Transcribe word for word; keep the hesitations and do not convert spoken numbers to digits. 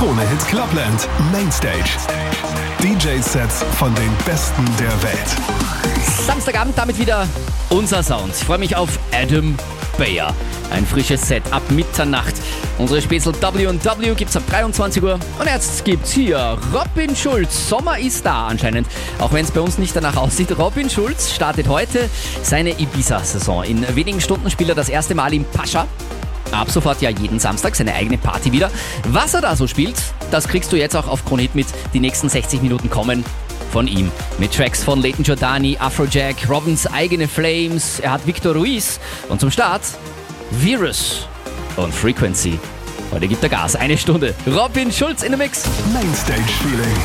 Krone-Hit Clubland Mainstage. D J-Sets von den Besten der Welt. Samstagabend damit wieder unser Sound. Ich freue mich auf Adam Beyer. Ein frisches Set ab Mitternacht. Unsere Special W und W gibt's ab dreiundzwanzig Uhr. Und jetzt gibt's hier Robin Schulz. Sommer ist da anscheinend. Auch wenn es bei uns nicht danach aussieht. Robin Schulz startet heute seine Ibiza-Saison. In wenigen Stunden spielt er das erste Mal im Pascha. Ab sofort ja jeden Samstag seine eigene Party wieder. Was er da so spielt, das kriegst du jetzt auch auf Krone Hit mit. Die nächsten sechzig Minuten kommen von ihm. Mit Tracks von Leighton Giordani, Afrojack, Robins eigene Flames. Er hat Victor Ruiz. Und zum Start Virus und Frequency. Heute gibt er Gas. Eine Stunde. Robin Schulz in the Mix. Mainstage Feeling.